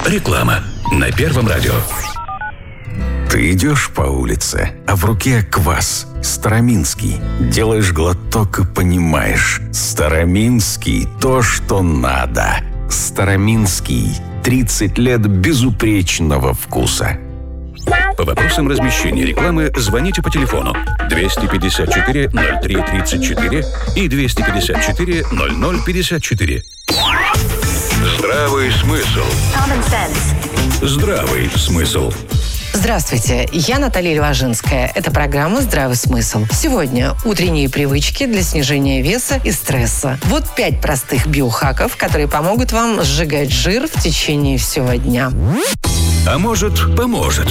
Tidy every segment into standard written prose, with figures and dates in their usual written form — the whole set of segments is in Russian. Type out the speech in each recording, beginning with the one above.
Реклама на Первом радио. Ты идешь по улице, а в руке квас староминский. Делаешь глоток и понимаешь: староминский – то, что надо. Староминский. 30 лет безупречного вкуса. По вопросам размещения рекламы звоните по телефону 254 03 34 и 254 0054. Здравый смысл. Здравый смысл. Здравствуйте, я Наталья Ливажинская. Это программа «Здравый смысл». Сегодня утренние привычки для снижения веса и стресса. Вот 5 простых биохаков, которые помогут вам сжигать жир в течение всего дня. А может, поможет.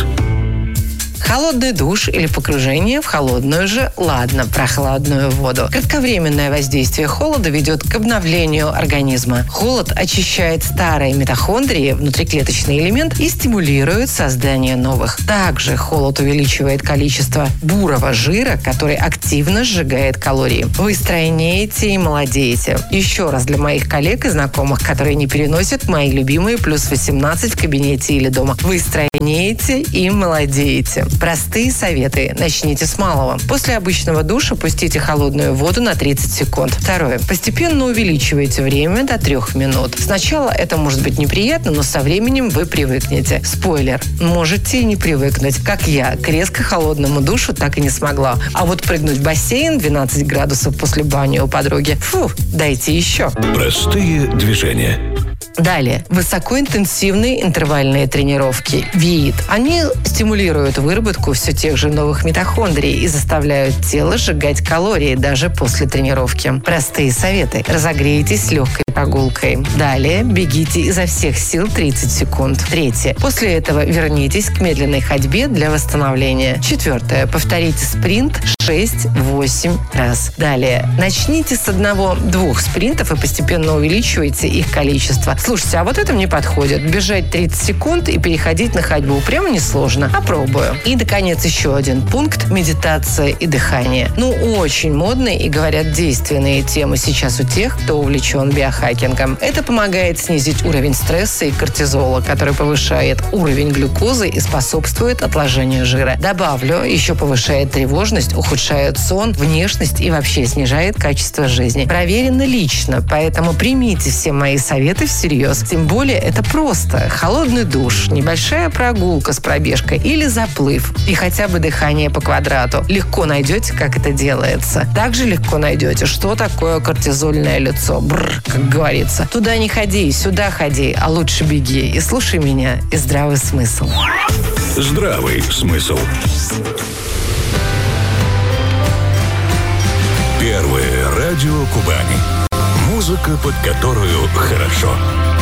Холодный душ или погружение в холодную же, ладно, прохладную воду. Кратковременное воздействие холода ведет к обновлению организма. Холод очищает старые митохондрии, внутриклеточный элемент, и стимулирует создание новых. Также холод увеличивает количество бурого жира, который активно сжигает калории. Вы стройнеете и молодеете. Еще раз для моих коллег и знакомых, которые не переносят мои любимые плюс 18 в кабинете или дома. Вы стройнеете и молодеете. Простые советы. Начните с малого. После обычного душа пустите холодную воду на 30 секунд. Второе. Постепенно увеличивайте время до 3 минут. Сначала это может быть неприятно, но со временем вы привыкнете. Спойлер. Можете и не привыкнуть. Как я, к резко холодному душу так и не смогла. А вот прыгнуть в бассейн 12 градусов после бани у подруги. Дайте еще. Простые движения. Далее. Высокоинтенсивные интервальные тренировки. ВИИТ. Они стимулируют выработку все тех же новых митохондрий и заставляют тело сжигать калории даже после тренировки. Простые советы. Разогрейтесь легкой прогулкой. Далее. Бегите изо всех сил 30 секунд. Третье. После этого вернитесь к медленной ходьбе для восстановления. Четвертое. Повторите спринт 6-8 раз. Далее. Начните с 1-2 спринтов и постепенно увеличивайте их количество. Слушайте, а вот это мне подходит. Бежать 30 секунд и переходить на ходьбу. Прямо несложно. Попробую. И, наконец, еще один пункт. Медитация и дыхание. Очень модные и, говорят, действенные темы сейчас у тех, кто увлечен биохакингом. Это помогает снизить уровень стресса и кортизола, который повышает уровень глюкозы и способствует отложению жира. Добавлю, еще повышает тревожность, ухудшает сон, внешность и вообще снижает качество жизни. Проверено лично, поэтому примите все мои советы всерьез. Тем более это просто. Холодный душ, небольшая прогулка с пробежкой или заплыв. И хотя бы дыхание по квадрату. Легко найдете, как это делается. Также легко найдете, что такое кортизольное лицо. Как говорится. Туда не ходи, сюда ходи, а лучше беги. И слушай меня, и здравый смысл. Здравый смысл. Первое радио Кубани. Музыка, под которую хорошо.